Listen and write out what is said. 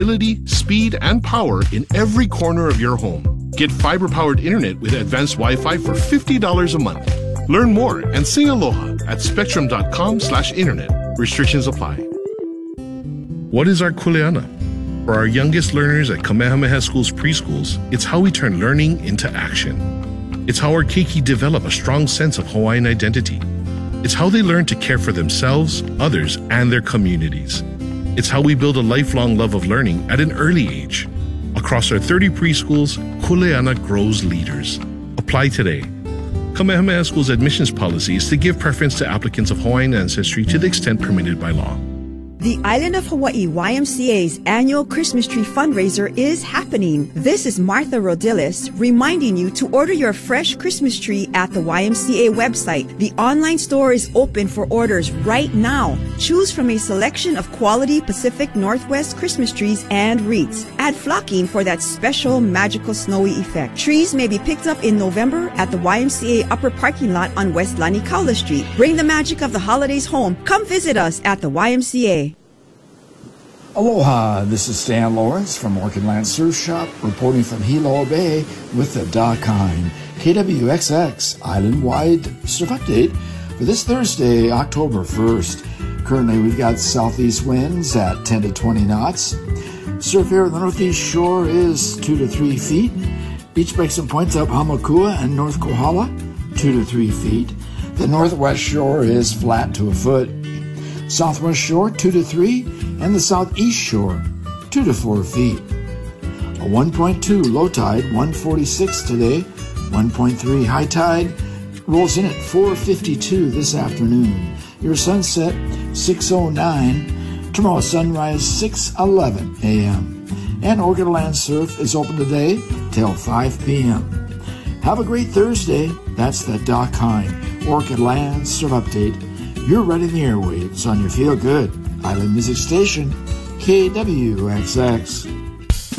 Ability, speed, and power in every corner of your home. Get fiber-powered internet with advanced Wi-Fi for $50 a month. Learn more and sing aloha at spectrum.com/internet. Restrictions apply. What is our kuleana? For our youngest learners at Kamehameha School's preschools, it's how we turn learning into action. It's how our keiki develop a strong sense of Hawaiian identity. It's how they learn to care for themselves, others, and their communities. It's how we build a lifelong love of learning at an early age. Across our 30 preschools, Kuleana grows leaders. Apply today. Kamehameha School's admissions policy is to give preference to applicants of Hawaiian ancestry to the extent permitted by law. The Island of Hawaii YMCA's annual Christmas tree fundraiser is happening. This is Martha Rodilis reminding you to order your fresh Christmas tree at the YMCA website. The online store is open for orders right now. Choose from a selection of quality Pacific Northwest Christmas trees and wreaths. Add flocking for that special magical snowy effect. Trees may be picked up in November at the YMCA upper parking lot on West Lanikaula Street. Bring the magic of the holidays home. Come visit us at the YMCA. Aloha, this is Stan Lawrence from Orchid Land Surf Shop, reporting from Hilo Bay with the Dakine KWXX Island-wide Surf Update for this Thursday, October 1st. Currently, we've got southeast winds at 10 to 20 knots. Surf area on the northeast shore is 2 to 3 feet. Beach breaks and points up Hamakua and North Kohala, 2 to 3 feet. The northwest shore is flat to a foot. Southwest shore, 2 to 3, and the southeast shore, 2 to 4 feet. A 1.2 low tide, 1:46 today, 1.3 high tide, rolls in at 4:52 this afternoon. Your sunset, 6:09, tomorrow sunrise, 6:11 a.m. And Orchid Land Surf is open today till 5 p.m. Have a great Thursday. That's the Dakine Orchid Land Surf Update. You're right in the airwaves on your Feel Good Island Music Station, KWXX.